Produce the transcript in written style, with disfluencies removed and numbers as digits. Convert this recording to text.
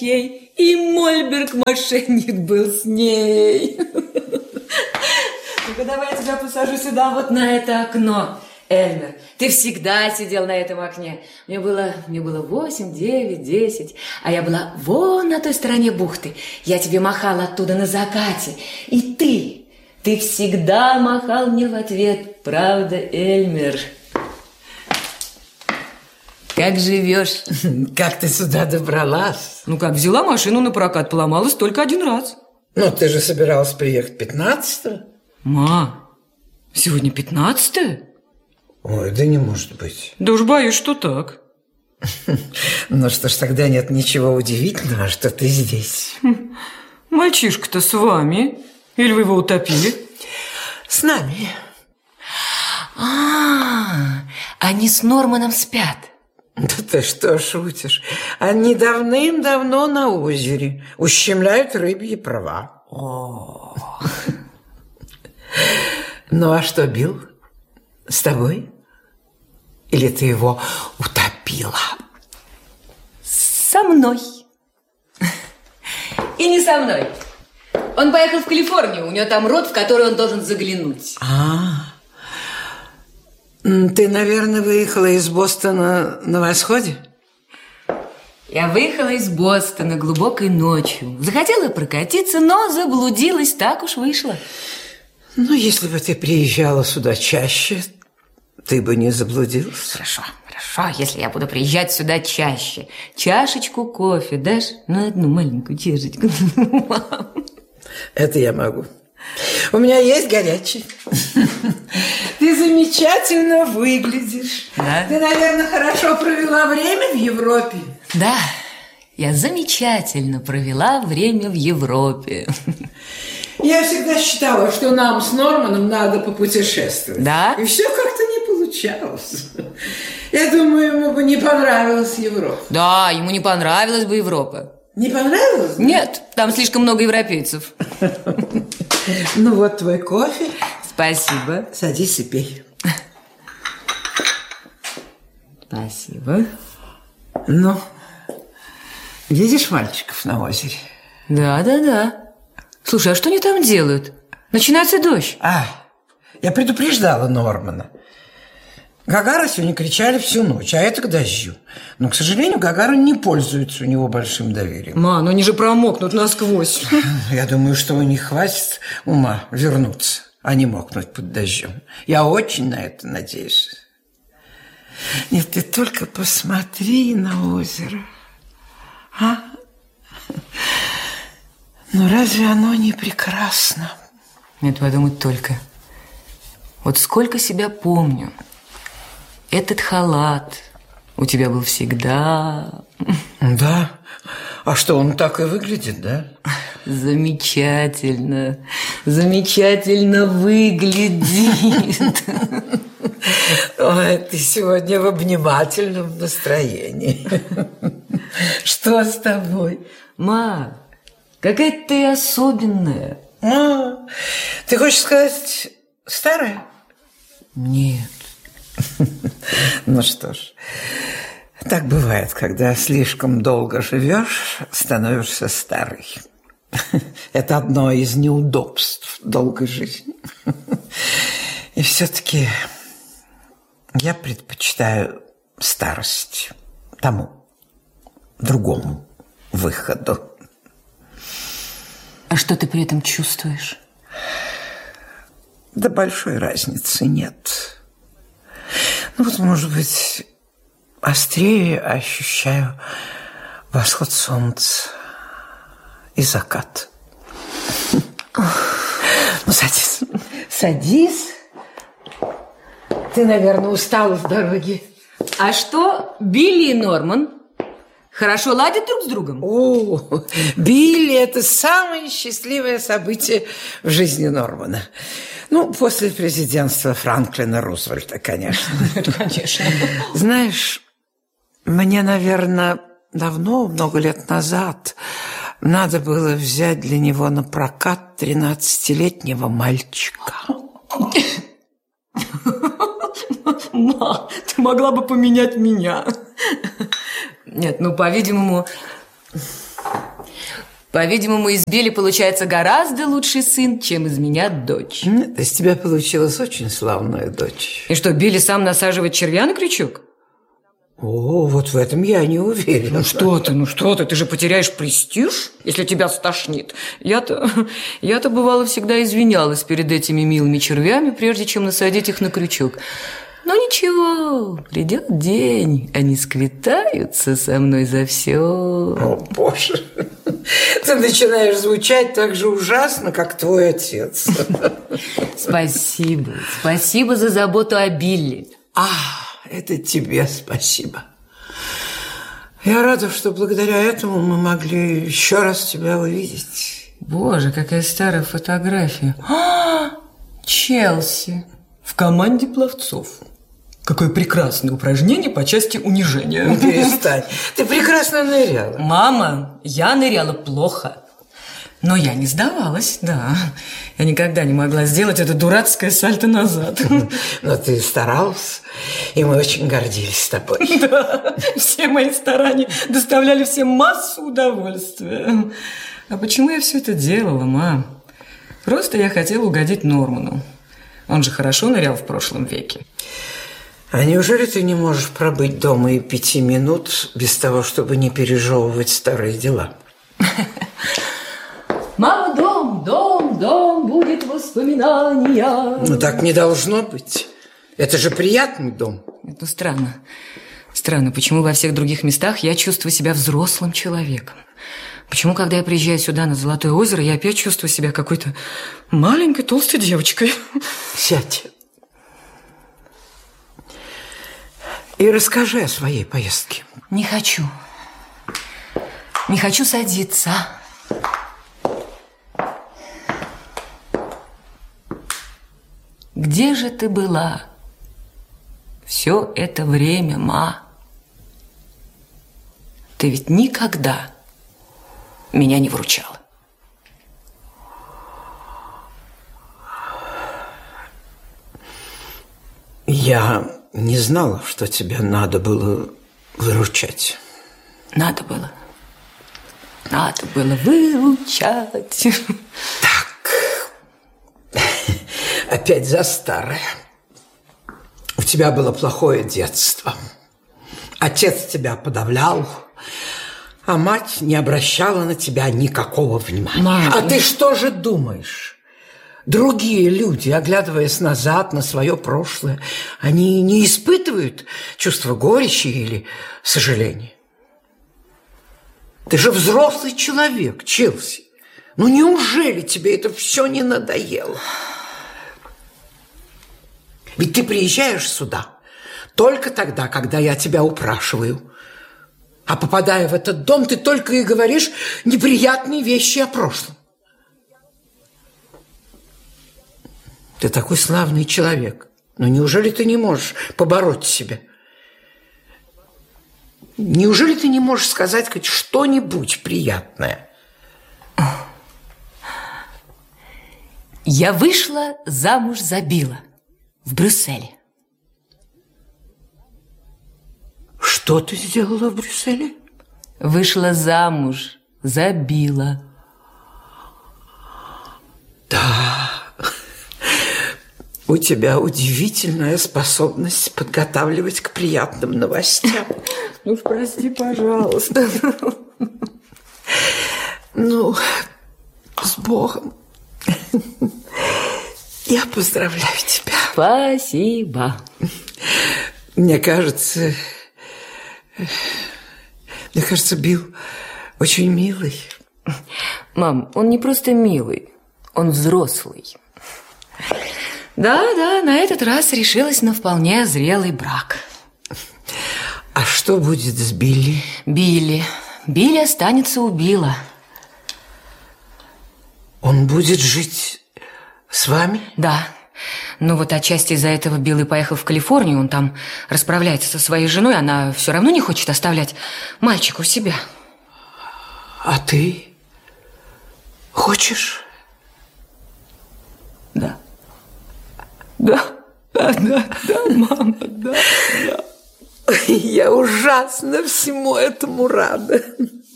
И Мольберг-мошенник был с ней. Ну-ка, давай я тебя посажу сюда, вот на это окно. Эльмер, ты всегда сидел на этом окне. Мне было 8, 9, 10, а я была вон на той стороне бухты. Я тебе махала оттуда на закате. И ты всегда махал мне в ответ. Правда, Эльмер? Как живешь? Как ты сюда добралась? Ну как, взяла машину на прокат, поломалась только один раз. Ну, ты же собиралась приехать 15-го. Ма, сегодня 15-е? Ой, да не может быть. Да уж боюсь, что так. Ну что ж, тогда нет ничего удивительного, что ты здесь. Мальчишка-то с вами? Или вы его утопили? С нами. Они с Норманом спят. Да ты что шутишь? Они давным-давно на озере ущемляют рыбьи права. Ну а что, Билл? С тобой? Или ты его утопила? Со мной. И не со мной. Он поехал в Калифорнию, у него там род, в который он должен заглянуть. Ты, наверное, выехала из Бостона на восходе? Я выехала из Бостона глубокой ночью. Захотела прокатиться, но заблудилась, так уж вышло. Ну, если бы ты приезжала сюда чаще, ты бы не заблудилась. Хорошо, если я буду приезжать сюда чаще. Чашечку кофе дашь? Ну, одну маленькую чашечку. Это я могу. У меня есть горячий. Ты замечательно выглядишь. Да? Ты, наверное, хорошо провела время в Европе. Да, я замечательно провела время в Европе. Я всегда считала, что нам с Норманом надо попутешествовать. Да? И все как-то не получалось. Я думаю, ему бы не понравилась Европа. Да, ему не понравилась бы Европа. Не понравилось? Нет, там слишком много европейцев. Ну вот твой кофе. Спасибо. Садись и пей. Спасибо. Ну, видишь мальчиков на озере? Да. Слушай, а что они там делают? Начинается дождь. Я предупреждала Нормана. Гагара сегодня кричали всю ночь, а это к дождю. Но, к сожалению, Гагара не пользуется у него большим доверием. Ма, ну они же промокнут насквозь. Я думаю, что у них хватит ума вернуться, а не мокнуть под дождем. Я очень на это надеюсь. Нет, ты только посмотри на озеро. Ну, разве оно не прекрасно? Нет, подумать только. Вот сколько себя помню. Этот халат у тебя был всегда. Да? А что, он так и выглядит, да? Замечательно выглядит. Ой, ты сегодня в обнимательном настроении. Что с тобой? Ма, какая ты особенная. Ты хочешь сказать, старая? Нет. Ну что ж, так бывает, когда слишком долго живешь, становишься старой. Это одно из неудобств долгой жизни. И все-таки я предпочитаю старость тому, другому выходу. А что ты при этом чувствуешь? Да большой разницы нет. Ну вот, может быть, острее ощущаю восход солнца и закат. Ну, садись. Садись. Ты, наверное, устала с дороги. А что Билли и Норман? Хорошо ладят друг с другом? О, Билли – это самое счастливое событие в жизни Нормана. Ну, после президентства Франклина Рузвельта, конечно. Это, конечно. Знаешь, мне, наверное, давно, много лет назад, надо было взять для него на прокат 13-летнего мальчика. Ма, ты могла бы поменять меня. Нет, ну, по-видимому, По-видимому, из Билли получается гораздо лучший сын, чем из меня дочь. Нет, из тебя получилась очень славная дочь. И что, Билли сам насаживает червя на крючок? О, вот в этом я не уверен. Ну что ты же потеряешь престиж, если тебя стошнит. Я-то бывало всегда извинялась перед этими милыми червями, прежде чем насадить их на крючок. Но ничего, придет день, они сквитаются со мной за все. О, Боже, ты начинаешь звучать так же ужасно, как твой отец. Спасибо за заботу о Билли. Это тебе спасибо. Я рада, что благодаря этому мы могли еще раз тебя увидеть. Боже, какая старая фотография. Челси в команде пловцов. Какое прекрасное упражнение по части унижения. Ну, перестань. Ты прекрасно ныряла. Мама, я ныряла плохо. Но я не сдавалась, да. Я никогда не могла сделать это дурацкое сальто назад. Но ты старалась, и мы очень гордились тобой. Да, все мои старания доставляли всем массу удовольствия. А почему я все это делала, мам? Просто я хотела угодить Норману. Он же хорошо нырял в прошлом веке. А неужели ты не можешь пробыть дома и 5 минут без того, чтобы не пережевывать старые дела? Мама, дом, будет воспоминания. Ну, так не должно быть. Это же приятный дом. Это странно. Странно, почему во всех других местах я чувствую себя взрослым человеком? Почему, когда я приезжаю сюда, на Золотое озеро, я опять чувствую себя какой-то маленькой толстой девочкой? Сядь. И расскажи о своей поездке. Не хочу. Не хочу садиться. Где же ты была все это время, ма? Ты ведь никогда меня не выручала. Я не знала, что тебе надо было выручать. Надо было выручать. Так, опять за старое. У тебя было плохое детство. Отец тебя подавлял, а мать не обращала на тебя никакого внимания. Мама. А ты что же думаешь? Другие люди, оглядываясь назад на свое прошлое, они не испытывают чувства горечи или сожаления. Ты же взрослый человек, Челси. Ну неужели тебе это все не надоело? Ведь ты приезжаешь сюда только тогда, когда я тебя упрашиваю. А попадая в этот дом, ты только и говоришь неприятные вещи о прошлом. Ты такой славный человек. Но неужели ты не можешь побороть себя? Неужели ты не можешь сказать хоть что-нибудь приятное? Я вышла замуж за Билла в Брюсселе. Что ты сделала в Брюсселе? Вышла замуж за Билла. Да. У тебя удивительная способность подготавливать к приятным новостям. Ну, прости, пожалуйста. Ну, с Богом. Я поздравляю тебя. Спасибо. Мне кажется, Билл очень милый. Мам, он не просто милый, он взрослый. Да, на этот раз решилась на вполне зрелый брак. А что будет с Билли? Билли останется у Билла. Он будет жить с вами? Да. Ну вот отчасти из-за этого Билл и поехал в Калифорнию. Он там расправляется со своей женой. Она все равно не хочет оставлять мальчика у себя. А ты хочешь? Да. Да, мама, да. Я ужасно всему этому рада.